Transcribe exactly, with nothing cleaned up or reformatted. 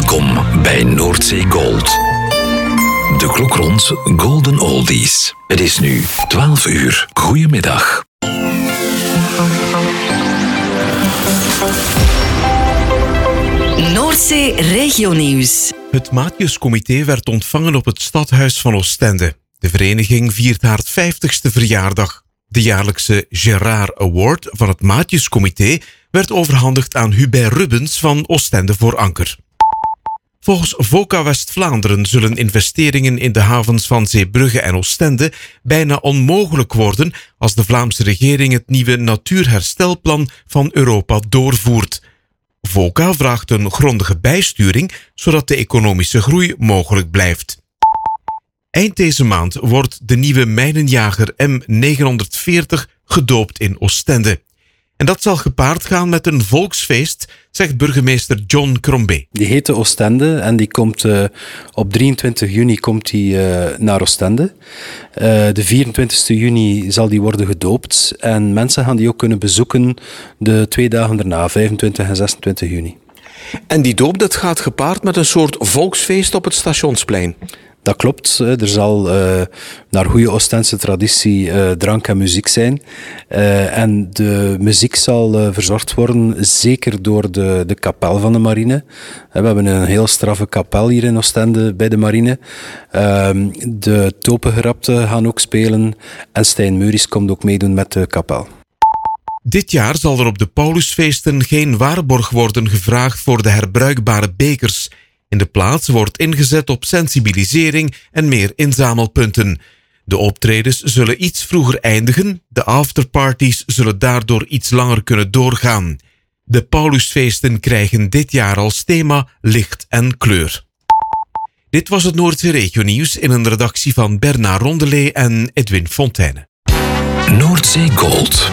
Welkom bij Noordzee Gold. De klok rond Golden Oldies. Het is nu twaalf uur. Goedemiddag. Noordzee Regionieuws. Het Maatjescomité werd ontvangen op het Stadhuis van Oostende. De vereniging viert haar vijftigste verjaardag. De jaarlijkse Gerard Award van het Maatjescomité werd overhandigd aan Hubert Rubens van Oostende voor Anker. Volgens VOCA West-Vlaanderen zullen investeringen in de havens van Zeebrugge en Oostende bijna onmogelijk worden als de Vlaamse regering het nieuwe natuurherstelplan van Europa doorvoert. VOCA vraagt een grondige bijsturing, zodat de economische groei mogelijk blijft. Eind deze maand wordt de nieuwe mijnenjager M negenhonderdveertig gedoopt in Oostende. En dat zal gepaard gaan met een volksfeest, zegt burgemeester John Crombé. Die heet Oostende en die komt uh, op drieëntwintig juni komt die, uh, naar Oostende. Uh, de vierentwintigste juni zal die worden gedoopt en mensen gaan die ook kunnen bezoeken de twee dagen daarna, vijfentwintig en zesentwintig juni. En die doop dat gaat gepaard met een soort volksfeest op het Stationsplein. Dat klopt. Er zal uh, naar goede Oostense traditie uh, drank en muziek zijn. Uh, en de muziek zal uh, verzorgd worden, zeker door de, de kapel van de marine. We hebben een heel straffe kapel hier in Oostende bij de marine. Uh, de topengerapten gaan ook spelen. En Stijn Meuris komt ook meedoen met de kapel. Dit jaar zal er op de Paulusfeesten geen waarborg worden gevraagd voor de herbruikbare bekers. In de plaats wordt ingezet op sensibilisering en meer inzamelpunten. De optredens zullen iets vroeger eindigen, de afterparties zullen daardoor iets langer kunnen doorgaan. De Paulusfeesten krijgen dit jaar als thema licht en kleur. Dit was het Noordzee Regionieuws in een redactie van Bernard Rondelet en Edwin Fontaine. Noordzee Gold.